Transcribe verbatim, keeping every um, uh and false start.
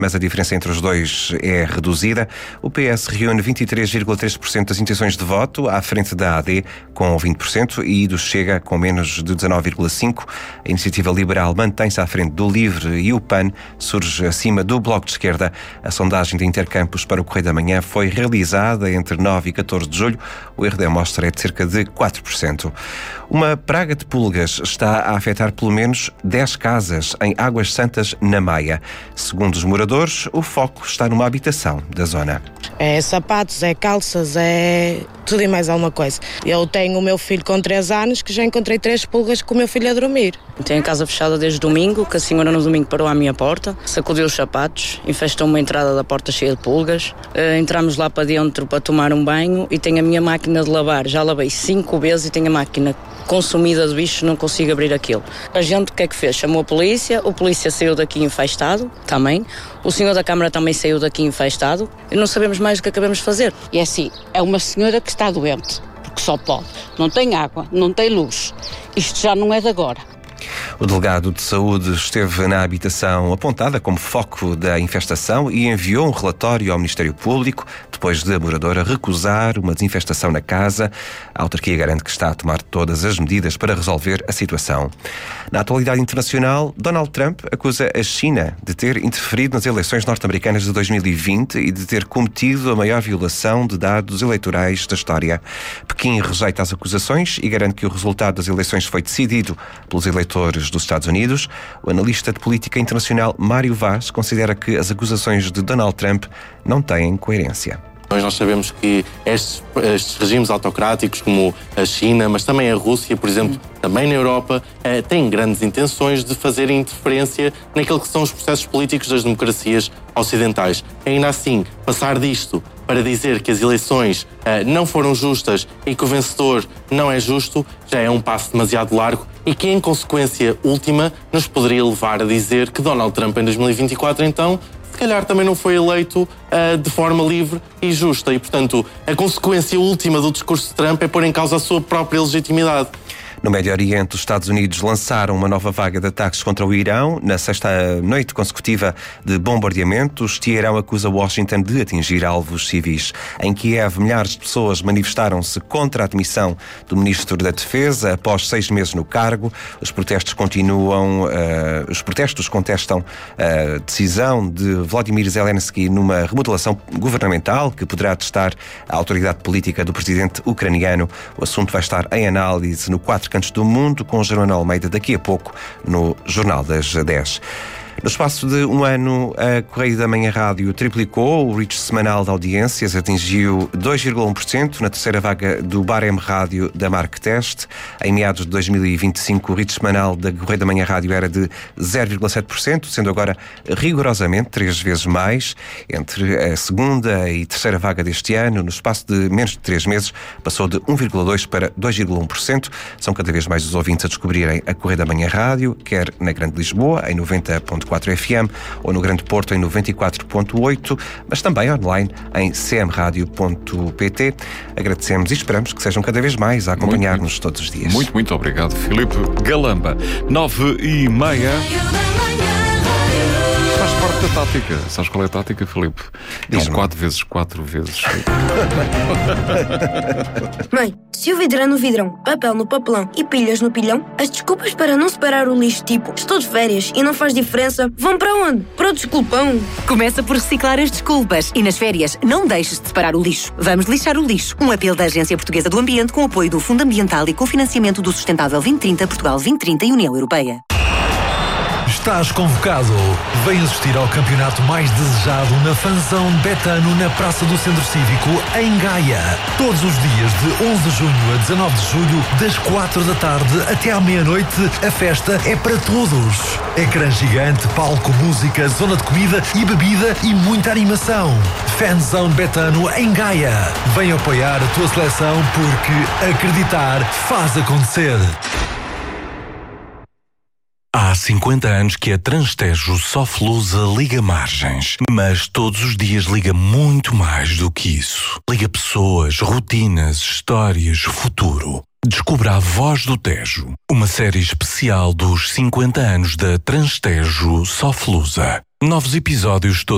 mas a diferença entre os dois é reduzida. O P S reúne vinte e três vírgula três por cento das intenções de voto, à frente da A D, com vinte por cento, e do Chega, com menos de dezanove vírgula cinco por cento. A Iniciativa Liberal mantém-se à frente do Livre e o P A N surge acima do Bloco de Esquerda. A sondagem de Intercampos para o Correio da Manhã foi realizada entre nove e catorze de julho. O erro da amostra é de cerca de quatro por cento. Uma praga de pulgas está a afetar pelo menos dez casas em Águas Santas, na Maia. Segundo os moradores, o foco está numa habitação da zona. É sapatos, é calças, é tudo e mais alguma coisa. Eu tenho o meu filho com três anos, que já encontrei três pulgas com o meu filho a dormir. Tenho a casa fechada desde domingo, que a senhora no domingo parou à minha porta, sacudiu os sapatos, infestou uma entrada da porta cheia de pulgas. Uh, entramos lá para dentro para tomar um banho e tenho a minha máquina de lavar. Já lavei cinco vezes e tenho a máquina consumida de bichos, não consigo abrir aquilo. A gente o que é que fez? Chamou a polícia, o polícia saiu daqui infestado também, o senhor da Câmara também saiu daqui infestado e não sabemos mais o que acabamos de fazer. E é assim, é uma senhora que está doente, porque só pode. Não tem água, não tem luz. Isto já não é de agora. O delegado de saúde esteve na habitação apontada como foco da infestação e enviou um relatório ao Ministério Público depois de a moradora recusar uma desinfestação na casa. A autarquia garante que está a tomar todas as medidas para resolver a situação. Na atualidade internacional, Donald Trump acusa a China de ter interferido nas eleições norte-americanas de dois mil e vinte e de ter cometido a maior violação de dados eleitorais da história. Pequim rejeita as acusações e garante que o resultado das eleições foi decidido pelos eleitores dos Estados Unidos. O analista de política internacional Mário Vaz considera que as acusações de Donald Trump não têm coerência. Nós sabemos que estes, estes regimes autocráticos, como a China, mas também a Rússia, por exemplo, também na Europa, eh, têm grandes intenções de fazer interferência naquilo que são os processos políticos das democracias ocidentais. Ainda assim, passar disto para dizer que as eleições eh, não foram justas e que o vencedor não é justo, já é um passo demasiado largo e que, em consequência última, nos poderia levar a dizer que Donald Trump, em dois mil e vinte e quatro, então, se calhar também não foi eleito uh, de forma livre e justa. E, portanto, a consequência última do discurso de Trump é pôr em causa a sua própria legitimidade. No Médio Oriente, os Estados Unidos lançaram uma nova vaga de ataques contra o Irão. Na sexta noite consecutiva de bombardeamentos, Teherão acusa Washington de atingir alvos civis. Em Kiev, milhares de pessoas manifestaram-se contra a admissão do Ministro da Defesa após seis meses no cargo. Os protestos continuam, uh, os protestos contestam a decisão de Volodymyr Zelensky numa remodelação governamental que poderá testar a autoridade política do presidente ucraniano. O assunto vai estar em análise no quatro Cantos do Mundo, com Joana Almeida daqui a pouco no Jornal das dez. No espaço de um ano, a Correio da Manhã Rádio triplicou o reach semanal de audiências, atingiu dois vírgula um por cento na terceira vaga do Barem Rádio da Marktest. Em meados de dois mil e vinte e cinco, o reach semanal da Correio da Manhã Rádio era de zero vírgula sete por cento, sendo agora rigorosamente três vezes mais. Entre a segunda e terceira vaga deste ano, no espaço de menos de três meses, passou de um vírgula dois por cento para dois vírgula um por cento. São cada vez mais os ouvintes a descobrirem a Correio da Manhã Rádio, quer na Grande Lisboa, em noventa ponto quatro F M, ou no Grande Porto em noventa e quatro ponto oito, mas também online em c m radio ponto p t. Agradecemos e esperamos que sejam cada vez mais a acompanhar-nos todos os dias. Muito, muito obrigado, Filipe Galamba. Nove e meia. Faz parte da tática. Sabes qual é a tática, Filipe? Diz quatro vezes quatro vezes. Mãe, se o vidro é no vidrão, papel no papelão e pilhas no pilhão, as desculpas para não separar o lixo, tipo estou de férias e não faz diferença, vão para onde? Para o desculpão. Começa por reciclar as desculpas e nas férias não deixes de separar o lixo. Vamos lixar o lixo. Um apelo da Agência Portuguesa do Ambiente com apoio do Fundo Ambiental e com financiamento do Sustentável vinte trinta, Portugal vinte trinta e União Europeia. Estás convocado. Vem assistir ao campeonato mais desejado na Fanzão Betano na Praça do Centro Cívico, em Gaia. Todos os dias de onze de junho a dezanove de julho, das quatro da tarde até à meia-noite, a festa é para todos. Ecrã gigante, palco, música, zona de comida e bebida e muita animação. Fanzão Betano em Gaia. Vem apoiar a tua seleção porque acreditar faz acontecer. Há cinquenta anos que a Transtejo Soflusa liga margens, mas todos os dias liga muito mais do que isso. Liga pessoas, rotinas, histórias, futuro. Descubra a Voz do Tejo, uma série especial dos cinquenta anos da Transtejo Soflusa. Novos episódios todos